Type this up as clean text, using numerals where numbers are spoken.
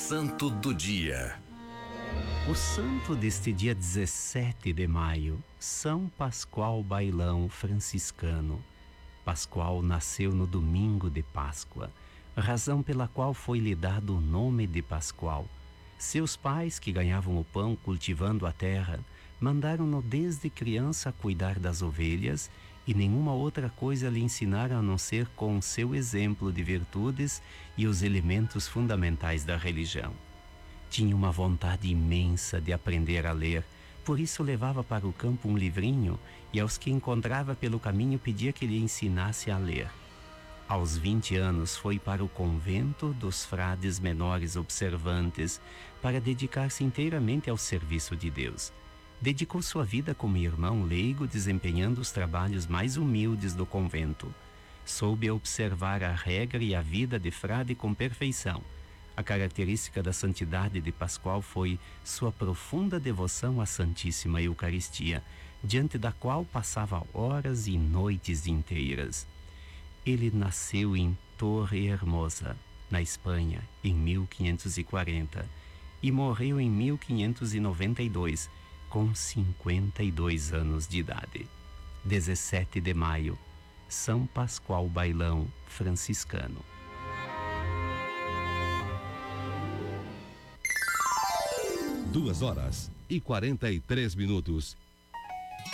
Santo do Dia. O santo deste dia 17 de maio, São Pascoal Bailão franciscano. Pascoal nasceu no domingo de Páscoa, razão pela qual foi-lhe dado o nome de Pascoal. Seus pais, que ganhavam o pão cultivando a terra, mandaram-no desde criança a cuidar das ovelhas, e nenhuma outra coisa lhe ensinaram a não ser com seu exemplo de virtudes e os elementos fundamentais da religião. Tinha uma vontade imensa de aprender a ler, por isso levava para o campo um livrinho e aos que encontrava pelo caminho pedia que lhe ensinasse a ler. Aos 20 anos foi para o convento dos frades menores observantes para dedicar-se inteiramente ao serviço de Deus. Dedicou sua vida como irmão leigo, desempenhando os trabalhos mais humildes do convento. Soube observar a regra e a vida de frade com perfeição. A característica da santidade de Pascoal foi sua profunda devoção à Santíssima Eucaristia, diante da qual passava horas e noites inteiras. Ele nasceu em Torrehermosa, na Espanha, em 1540, e morreu em 1592, com 52 anos de idade. 17 de maio, São Pascoal Bailão franciscano. 2 horas e 43 minutos.